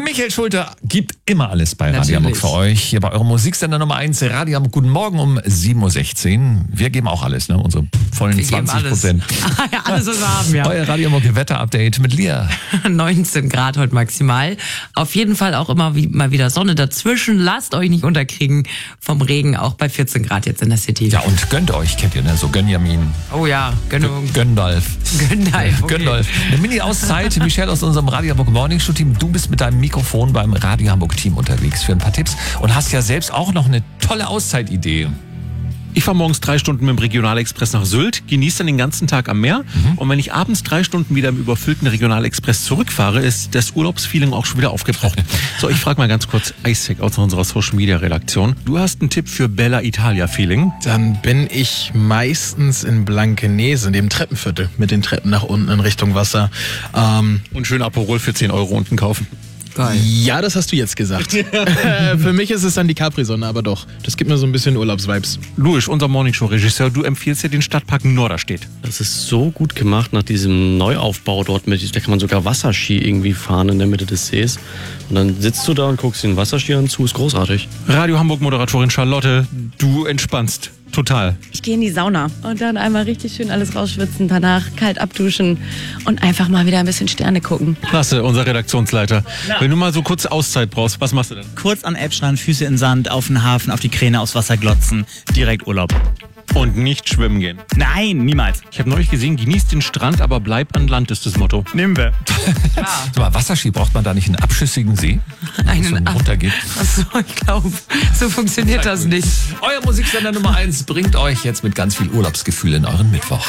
Michael Schulte gibt immer alles bei Natürlich. Radio Hamburg für euch. Hier bei eurem Musiksender Nummer 1, Radio Hamburg. Guten Morgen um 7.16 Uhr. Wir geben auch alles, ne? Unsere vollen Wir geben 20%. Ja, alles, was wir haben, ja. Euer Radio Hamburg Wetter-Update mit Lia. 19 Grad heute maximal. Auf jeden Fall auch immer mal wieder Sonne dazwischen. Lasst euch nicht unterkriegen vom Regen, auch bei 14 Grad jetzt in der City. Ja, und gönnt euch, kennt ihr, ne? So Gönjamin. Oh ja, Gönnung. Göndalf. Göndalf, okay. Göndalf. Eine Mini-Auszeit. Michelle aus unserem Radio Hamburg Morning Show Team. Du bist mit deinem Mikrofon beim Radio Hamburg Team unterwegs für ein paar Tipps und hast ja selbst auch noch eine tolle Auszeitidee. Ich fahre morgens 3 Stunden mit dem Regionalexpress nach Sylt, genieße dann den ganzen Tag am Meer. Und wenn ich abends 3 Stunden wieder im überfüllten Regionalexpress zurückfahre, ist das Urlaubsfeeling auch schon wieder aufgebraucht. So, ich frage mal ganz kurz Isaac aus unserer Social-Media-Redaktion. Du hast einen Tipp für Bella Italia-Feeling? Dann bin ich meistens in Blankenese, in dem Treppenviertel, mit den Treppen nach unten in Richtung Wasser. Und schön Aperol für 10 Euro unten kaufen. Geil. Ja, das hast du jetzt gesagt. Für mich ist es dann die Capri-Sonne, aber doch. Das gibt mir so ein bisschen Urlaubsvibes. Louis, unser Morningshow-Regisseur, du empfiehlst ja den Stadtpark Norderstedt. Das ist so gut gemacht nach diesem Neuaufbau dort. Da kann man sogar Wasserski irgendwie fahren in der Mitte des Sees. Und dann sitzt du da und guckst den Wasserski an zu. Ist großartig. Radio Hamburg-Moderatorin Charlotte, du entspannst. Total. Ich gehe in die Sauna und dann einmal richtig schön alles rausschwitzen, danach kalt abduschen und einfach mal wieder ein bisschen Sterne gucken. Lasse, unser Redaktionsleiter. Wenn du mal so kurz Auszeit brauchst, was machst du denn? Kurz an Elbstrand, Füße in Sand, auf den Hafen, auf die Kräne, aufs Wasser glotzen, direkt Urlaub. Und nicht schwimmen gehen. Nein, niemals. Ich habe neulich gesehen, genießt den Strand, aber bleib an Land ist das Motto. Nehmen wir. Sag mal, Wasserski, braucht man da nicht einen abschüssigen See? Einen so runtergeht. Achso, ich glaube, so funktioniert das nicht. Euer Musiksender Nummer 1 bringt euch jetzt mit ganz viel Urlaubsgefühl in euren Mittwoch.